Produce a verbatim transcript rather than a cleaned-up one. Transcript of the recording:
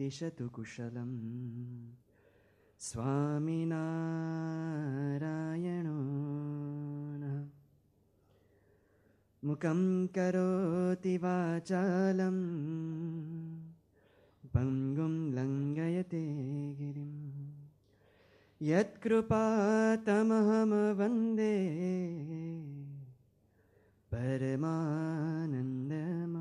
दिशतु कुशलं स्वामिनारायणो नः। मुखं करोति वाचालं पङ्गुं लङ्घयते गिरिं यत्कृपातमहं वन्दे परमानन्दमाधवम्।